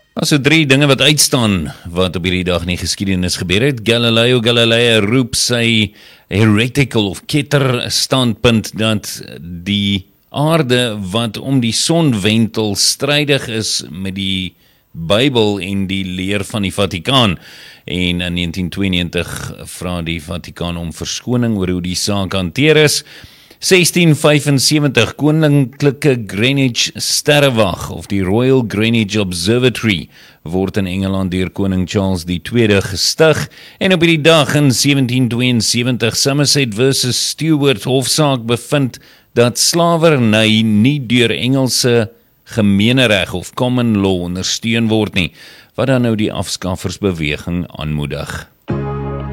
So 3 dinge wat uitstaan wat op hierdie dag in die geskiedenis gebeur het. Galileo Galilei roep sy heretical of ketter standpunt dat die aarde wat om die son wentel strydig is met die Bybel en die leer van die Vatikaan. En in 1992 vra die Vatikaan om verskoning oor hoe die saak hanteer is. 1675 Koninklike Greenwich Sterrewag of die Royal Greenwich Observatory word in Engeland deur koning Charles II gestig en op hierdie dag in 1772 Somerset versus Stewart hofsaak bevind dat slawerny nie deur Engelse gemeenereg of common law ondersteun word nie, wat dan nou die afskaffersbeweging aanmoedig.